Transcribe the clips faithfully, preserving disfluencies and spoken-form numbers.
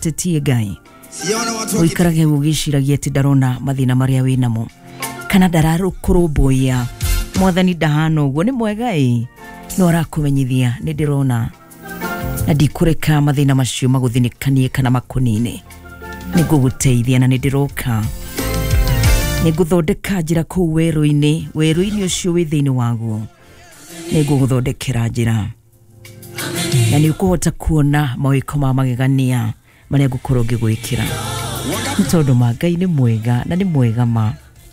tetie Ngai uikarage ugiciragia ati ndarona mathina maria winamo kana ndararukurumbuia mwathani ndahana uguo ni mwega ii no arakumenyithia ni ndirona na ndikureka mathina macio maguthinikanie kana makunine niguguteithia na ni ndiroka niguthondeka njira kuu weru-ini weru-ini ucio wi thiini waguo niguguthondekera njira na ni ukuhota kuona mawiko ma magegania maria ngukorwo ngigwikira ni tondu ma Ngai ni mwega na ni mwega ma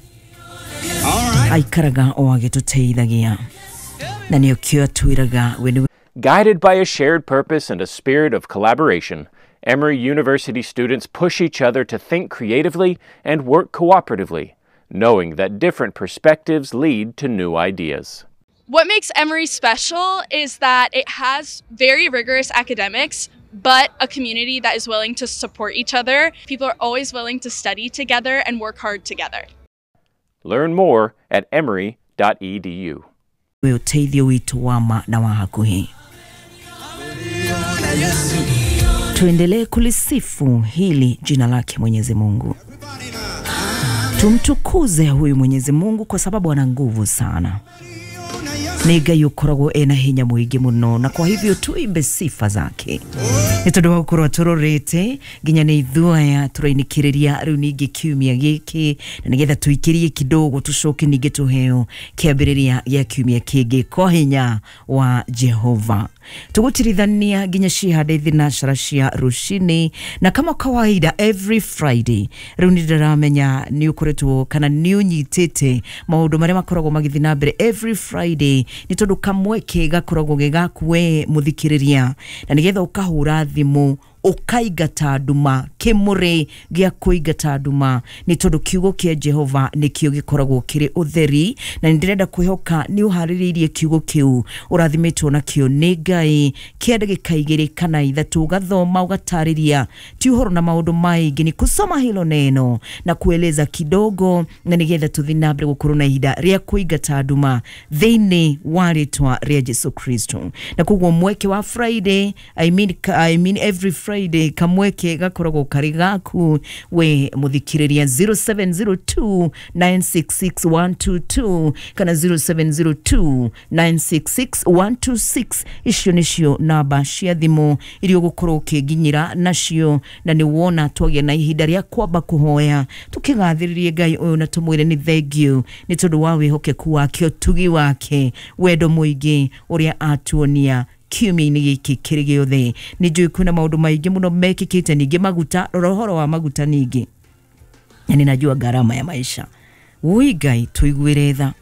aikaraga o agituteithagia na ni okio atwiraga we. Guided by a shared purpose and a spirit of collaboration, Emory University students push each other to think creatively and work cooperatively, knowing that different perspectives lead to new ideas. What makes Emory special is that it has very rigorous academics, but a community that is willing to support each other. People are always willing to study together and work hard together. Learn more at emory dot e d u. We uteithio witu wa ma na wa hakuhi. Tuendelee kulisifu hili jina lake Mwenyezi Mungu. Tumtukuze huyu Mwenyezi Mungu kwa sababu ana nguvu sana. Ni Ngai ukoragwo ena hinya muingi muno na kwa hivyo tuimbe sifa zake. Ni tondu wa gukorwo turorete nginya ni ithuaya turainikiriria riu ningi kiumia giki na nigetha tuikirie kidogo tucoke ningi tuheo kiambiriria gia kiumia kingi kwa hinya wa Jehova. Tugutirithania nginya cihande thinashara cia rucini na kama kawaida every Friday riu ni ndiramenya ni ukoretwo kana ni unyitite maundu maria makoragwo magithii na mbere every Friday ni tondu kamweke gakoragwo gegakuwe muthikiriria na nigetha ukahura thimu ukaigata nduma kimure gia kuigata nduma ni tondu kiugo kia Jehova ni kio gikoragwo kiri utheri na ndirenda kwihoka ni uhaririirie kiugo kiu urathimitwo na kio ni Ngai kiende gikaigiri kana ithatu gathoma ugatariria ti uhoro na maundu maingi ni kusoma hilo neno na kueleza kidogo na nigetha tuthinabre gukorwo na ihinda ria kuigata nduma thiini wa ritwa ria Jesu Kristo na kugwo mweke wa Friday I mean I mean every Friday kamweke gakoragwo kari gaku we muthikiriria zero seven zero two nine six six one two two kana zero seven zero two nine six six one two six icio nicio namba cia thimu irio gukorwo kinginyira nacio na ni wona twagia na ihinda ria kwamba kuhoya tukigathiririe Ngai uyu na tumwire ni thank you ni tondu wa wihokeku wake tugi wake wendo muingi uria atuonia kiumia-ini giki kiri giothe ni njui kuna maundu maingi muno mekikite ningi maguta rohoro wa maguta ningi na ninajua gharama ya maisha ui Ngai tuiguire tha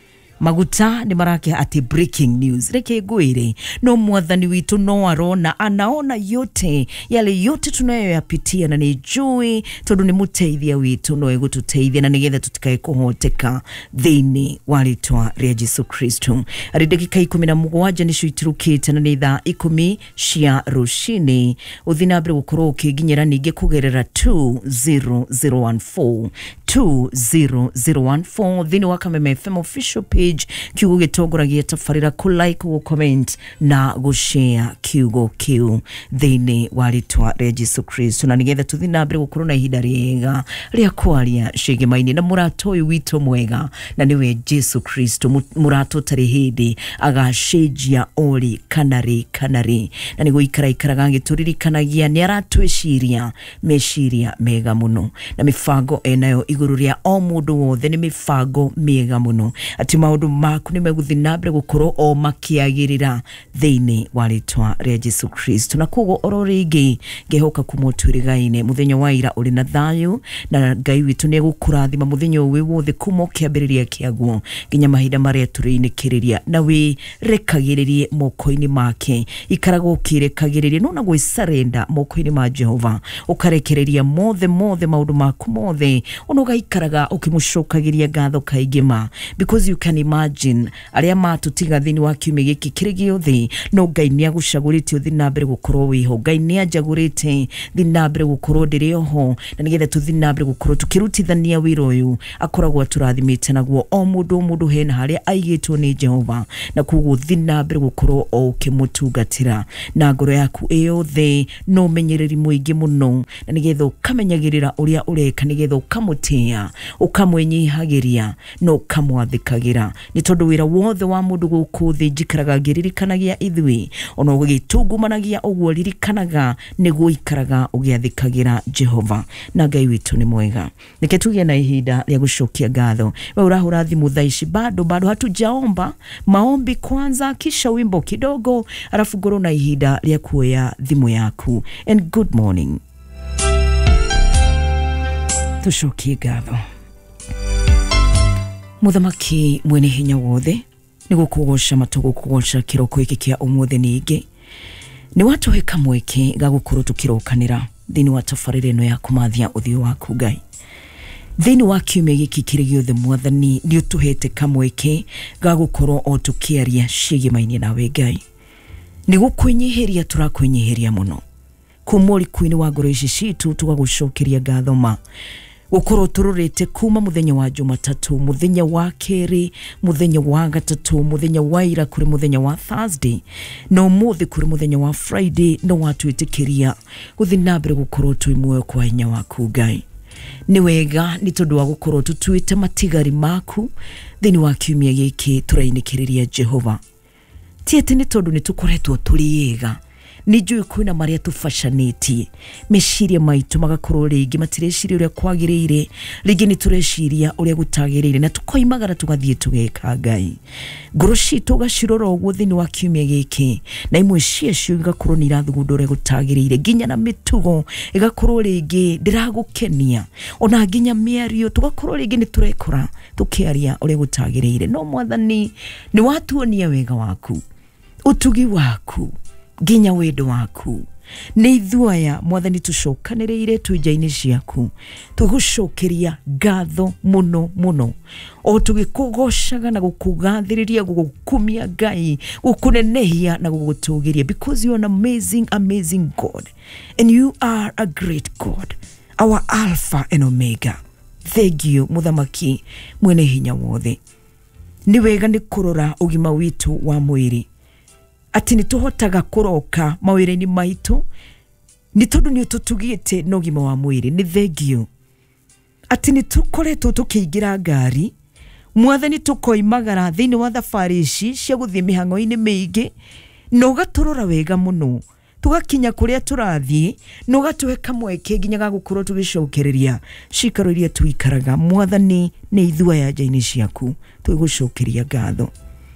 maguta ni marake ati breaking news reke gwire no mwathani witu no arona anaona yote yale yote tunayoyapitia na ni njui tondu ni muteithia witu no egututeithia na nigetha tutikae kuhoteka thiini wa ritwa ria Jesu Kristo. Ari dakika ikumi na mugwanja nicio iturukite na ni thaa ikumi cia rucini uthinabre gukorwo ukiginyira ningi kugerera two zero zero one four two zero zero one four thiini wa Kameme F M official page kiugo gitongoragia tafarira ku like ku comment na go share kiugo kiu thiini wa ritwa ria Jesu Kristo na nigetha tuthinabre gukorwo na ihinda riega ria kwaria shege maini na murato uyu witu mwega na niwe Jesu Kristo murato tari hindi agashejia oli kanari kanari na nigo ikara ikaraga ngituririkanagia ni aratwiciria meshiria mega muno na mifango enayo iguru ria o mundu wothe ni mifango mega muno ati maundu maku ni meguthinabre gukorwo o makiagirira thiini wa ritwa ria Jesu Kristo na kugo ororingi ngehoka kumutwirigaine muthenya wa ira uri na thayu na Ngai witu ni egukurathima muthenya wi wothe kumo kiambiriria kiaguo nginya mahinda maria turinikiriria na wi rekagiririe moko-ini make ikarago ukirekagiririe no na gwisarenda moko-ini ma Jehova ukarekereria mothe mothe maundu maku mothe ono nugaikaraga ukimucokagiria ngatho kaigima, because you can imagine aria matutiga thini wa kiumia giki kiri giothe no Ngai ni agucagurite uthi na mbere gukorwo wiho. Ngai ni anjagurite thi na mbere gukorwo ndiri oho, na nigetha tuthi na mbere gukorwo tukirutithania wira uyu akoragwo aturathimite naguo o mundu mundu hena haria aigitwo ni Jehova, na kuguo thi na mbere gukorwo o ukimutungatira na ngoro yaku eyothe no menyereri muingi muno, na nigetha ukamenyagirira uria ureka, nigetha ukamutia ukamwenyihagiria no ukamwathikagira. Ni tondu wira wothe wa mundu guku thi njikaraga ngiririkanagia ithui ona ugitungumanagia uguo ririkanaga niguo ikaraga ugiathikagira Jehova. Na Ngai witu ni mwega. Nike tugie na ihinda ria gucokia ngatho. We urahura thimu thaici bado bado hatujaomba maombi kwanza, kisha wimbo kidogo, alafu ngoro na ihinda ria kuoya thimu yaku. And good morning. Tucokie ngatho. Muthamaki mwene hinya wothe ni gukugoca matugo kugoca kiroko iki kia umuthe ningi ni watuhe kamweke ga gukorwo tukirokanira thini wa tafarire no ya kumathia uthio waku Ngai. Thini wa kiumia giki kiri giothe Mwathani ni utuhete kamweke ga gukorwo o tukiaria cigimaini nawe Ngai. Ni gukwenyiheria turakwenyiheria muno kumuri kwini wa ngoro ici citu tugagucokeria ngatho ma gukorwo tururite kuma muthenya wa Jumatatu, muthenya wa keri, muthenya wa gatatu, muthenya wa ira kuri muthenya wa Thursday, no muthi kuri muthenya wa Friday, no watwitikiria guthi na mbere gukorwo twi muoyo kwa hinya waku Ngai. Ni wega ni tondu wa gukorwo tutuite matigari maku thini wa kiumia giki turainikiriria Jehova. Tiete ni tondu ni tukoretwo turiega, ni njui kwina maria tufashaniti meshiria maitu magakorwo ringi matireciria uria kwagirire, ringi ni tureciria uria gutagirire, na tukoimagara tugathie tugeka Ngai. Ngoro citu gacirora uguo thini wa kiumia giki, na imwe ciacio igakorwo ni irathugunda uria gutagirire, nginya na mitugo igakorwo ringi ndiragukenia, ona nginya miario tugakorwo ringi ni turekora tukiaria uria gutagirire. No Mwathani ni watuonia wega waku, utugi waku, nginya wendo waku. Ni ithuaya Mwathani tucokaniriire twijaini ciaku, tugucokeria ngatho muno muno, o tugikugocaga na gukugathiriria gukumia Ngai, gukunenehia na gugutugiria, because you are an amazing amazing God, and you are a great God, our Alpha and Omega. Thank you Muthamaki mwene hinya wothe. Ni wega ni kurora ugima witu wa mwiri, ati ni tuhotaga kuroka mawire-ini maitu ni tondu ni tutugite no gima wa mwiri. Ni thengio ati ni tukoretwo tukiingira ngari Mwathani tukoimagara thini wa thabari ici cia guthie mihango-ini mingi, no gaturora wega muno tugakinya kuria turathie, no gatuhe kamweke nginya ga gukorwo tugicokereria cikaro iria tuikaraga. Mwathani ni ithuaya njaini ciaku tugucokeria ngatho.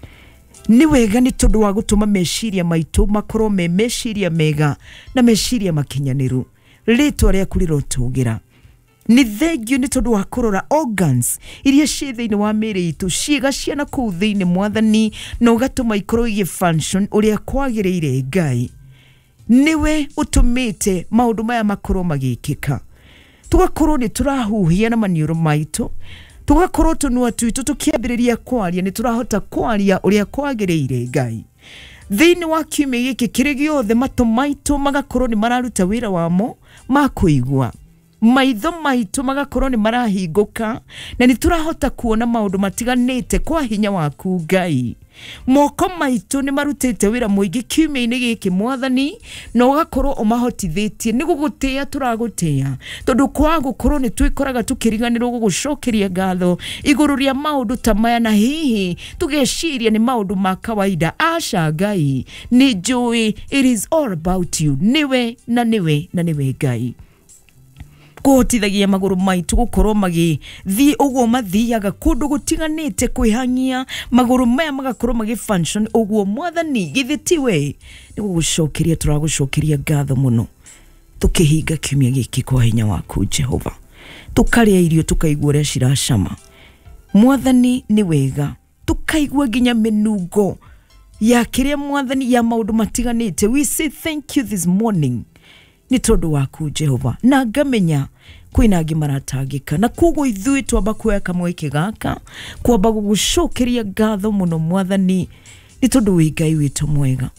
Ni wega ni tondu wa gutuma meshiria maitu makorwo me meshiria mega na meshiria makinyaniru, ritwa ria kuriro tugira. Ni thengio ni tondu wa kurora organs iria cie thiini wa miri itu ciiga ciana kuu thiini Mwathani, no gatuma ikorwo igi function uria kwagirire Ngai. Niwe utumite maundu maya makorwo magikika, tugakorwo ni turahuhia na maniuro maitu, tugakorwo tunua twitu tukiambiriria kwaria ni turahota kwaria uria kwagirire Ngai. Thini wa kiumia giki kiri giothe matu maitu magakorwo ni mararuta wira wamo makuigwa, maitho maitu magakorwo ni marahinguka, na ni turahota kuona maundu matiganite kwa hinya waku Ngai. Moko maitu ni marutite wira muingi kiumia-ini giki Mwathani, no gakorwo umahotithitie ni gugutia turagutia, tondu kwa gukorwo ni twikoraga tukiriganirwo gugucokeria ngatho iguru ria maundu ta maya, na hihi tugeciria ni maundu ma kawaida. Aca Ngai, ni njui it is all about you. Niwe na niwe na niwe Ngai kuhotithagia maguru maitu gukorwo magi thi uguo mathiaga kundu gutiganite kwihangia, maguru maya magakorwo magi function uguo. Mwathani githitiwe ni gugucokeria turagucokeria ngatho muno, tukihinga kiumia giki kwa hinya waku Jehova, tukaria irio tukaigua uria ciracama. Mwathani ni wega tukaigua nginya menungo ya kiria Mwathani ya maundu matiganite. We say thank you this morning ni tondu waku Jehova, na ngamenya kwina angi maratangika, na koguo ithui twamba kuoya kamweke gaka kwamba gugucokeria ngatho muno Mwathani ni tondu wi Ngai witu mwega.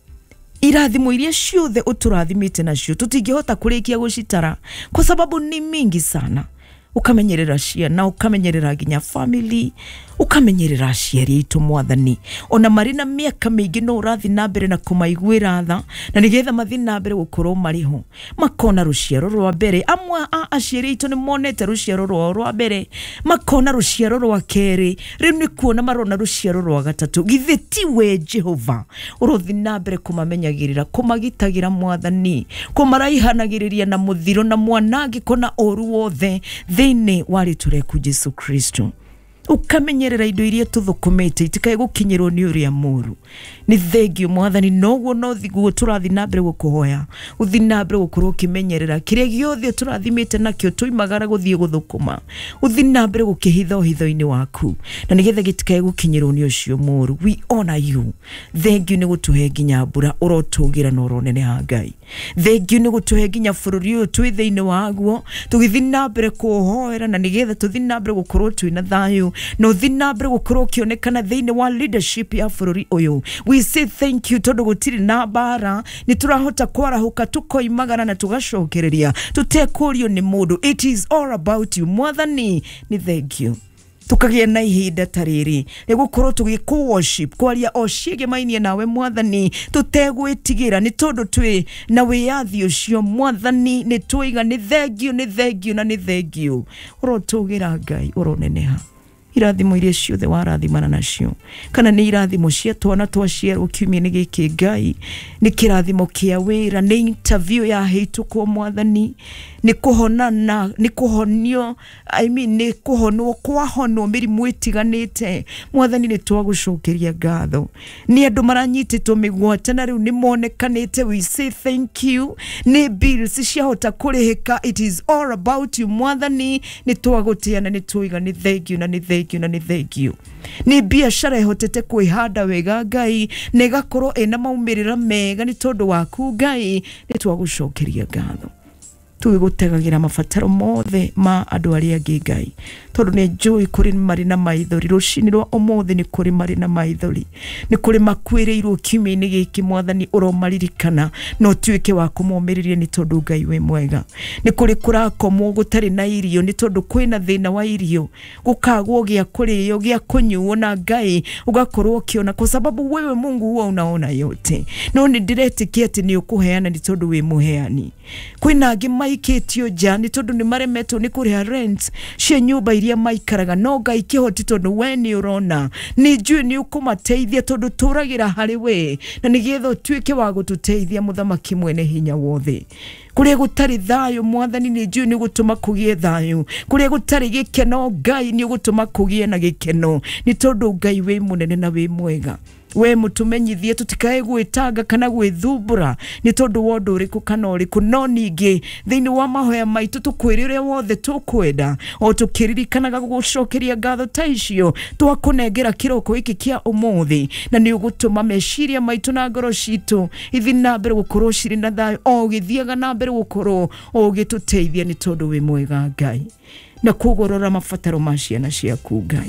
Irathimo iria ciothe uturathimite nacio tutingihota kurikia gucitara kwa sababu ni mingi sana. Ukamenyerera ciana, ukamenyerera ginya family, ukamenyerera aciari itu Mwathani, ona marina miaka mingi no urathi na mbere na kumaiguira tha, na nigetha mathi na mbere gukorwo mariho makona ruciaro rwa mbere. Amwe a aciari itu ni monete ruciaro rwa rwa mbere, makona ruciaro rwa keri, riu ni kuona marona ruciaro rwa gatatu. Githeti we Jehova urothi na mbere kumamenyagirira, kumagitagira Mwathani, kumaraihanagiriria na muthiro na mwanangi kona oru wothe thini wari tureku Jesu Kristo. Ukamenyerera indo iria tuthukumite itikae gukinyirwo ni uria muru. Ni thengio Mwathani, noguo no thiguo turathi na mbere gukuhoya, uthi na mbere gukorwo kimenyerera kiria giothe turathimite nakio tuimagara guthie guthukuma, uthi na mbere gukihitha hitho-ini waku, na nigetha gitikae gukinyirwo ni ucio muru. We honor you. Thengio ni gutuhe ginya mbura urotugira no ronene ha Ngai. Thengio ni gutuhe ginya bururi uyu twi thiini waguo tugithi na mbere kuhoera, na nigetha tuthi na mbere gukorwo twina thayu, no thi na mbere gukorwo kionekana thiini wa leadership ya bururi uyu. We say thank you tondu gutiri na bara, ni turahota kwarahuka tukoimagara na tugacokereria tutekurio ni mundu. It is all about you Mwathani. Ni thank you tukagia na ihinda tariri negukorwo tugiku worship kwaria ociege mainie nawe Mwathani, tutegwitigira ni tondu twi na wiyathi ucio Mwathani, ni twiga. Ni thank you, ni thank you na ni thank you. Urotugira Ngai uroneneha. Irathimo iria ciothe warathimana nacio, kana ni irathimo cia twana twaciarwo kiumia-ini giki Ngai, ni kirathimo kia wira, ni interview ya heituko Mwathani, ni kuhonana, ni kuhonio, I mean ni kuhonwo kwahonwo mirimu itiganite Mwathani, ni twagucokeria ngatho. Ni andu maranyititwo migwate na riu ni monekanite. We say thank you. Ni bills ciahota kurihika. It is all about you Mwathani, ni twagutiana, ni twiga. Ni thank you na ni thank you na ni thank you. Ni biashara ihotete kwihanda wega Ngai, negakorwo ena maumirira mega ni tondu waku Ngai, ni twagucokeria ngatho. Tugutegagira mabataro mothe ma andu aria angi Ngai, tondu ni njui kuri mari na maithori. Rucini rwa umuthi ni kuri mari na maithori, ni kuri makwirirwo kiumia-ini giki Mwathani uromaririkana no tuike wa kumomiriria ni tondu Ngai we mwega. Ni kuri kurakomwo gutari na irio ni tondu kwina thina wa irio, gukagwo gia kurio gia kunyuo na Ngai ugakorwo kiona, kwa sababu wewe Mungu huwa unaona yote. No ni diretikia ati ni ukuheana ni tondu we muheani. Kwina angi maiketio ja ni tondu ni maremetwo ni kuriha rent cia nyumba iria maikaraga, no Ngai kihoti tondu we ni urona. Ni njui ni ukumateithia tondu turagira hari we, na nigetha tuike wa gututeithia Muthamaki mwene hinya wothe. Kuria gutari thayo Mwathani, ni njui ni gutuma kugie thayo. Kuria gutari gikeno Ngai ni gutuma kugie na gikeno, ni tondu Ngai we munene na we mwega. We mutumenyithie tutikae gwitanga kana gwithumbura ni tondu wondu uriku kana uriku, no ningi thiini wa mahoya maitu tukwirire wothe tukwenda o tukiririkanaga gucokeria ngatho ta icio twakunengera kiroko iki kia umuthi, na ni ugutuma meciria maitu na ngoro citu ithi na mbere gukorwo ciri na thayo, o githiaga na mbere gukorwo o gituteithia ni tondu we mwega Ngai, na kugorora mabataro ma ciana ciaku Ngai,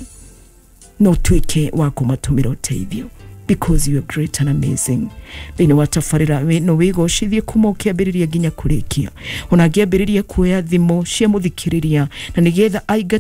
no tuike wa kumatumira uteithio, because you are great and amazing. Thini watafarira no wigocithie kuma ukiambiriria ginya kurikia, ona ngiambiriria kuoya thimo cia muthikiriria, na nigetha aiga